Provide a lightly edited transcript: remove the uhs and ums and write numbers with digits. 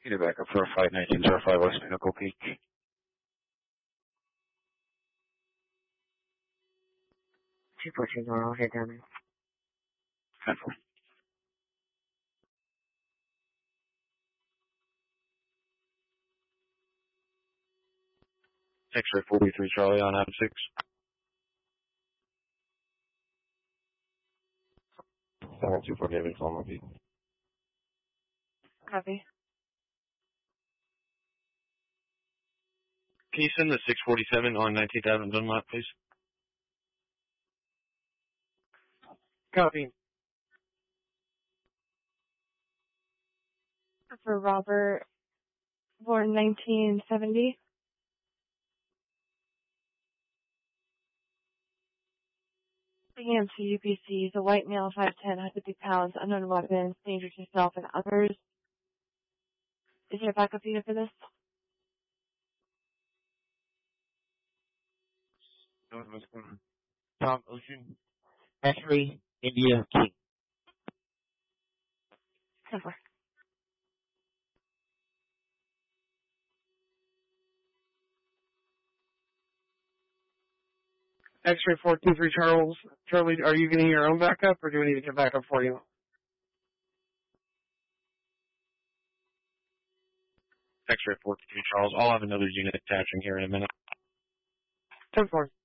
Need a backup for a 51905 West Pinnacle Peak. 214 I'll head down there. 10-4. X-ray 43 Charlie on Adam 6. 724 David, call my Peak. Copy. Can you send the 647 on 19th Avenue Dunlap, please? Copy. For Robert, born 1970. Began to UPC, the white male, 5'10", 150 pounds, unknown weapons, danger to self and others. Is there a backup unit for this? Tom Ocean, X-ray, India, King. 10-4. X-ray 423 Charlie, are you getting your own backup, or do we need to get backup for you? X-ray 43 Charles. I'll have another unit attaching here in a minute. 10-4.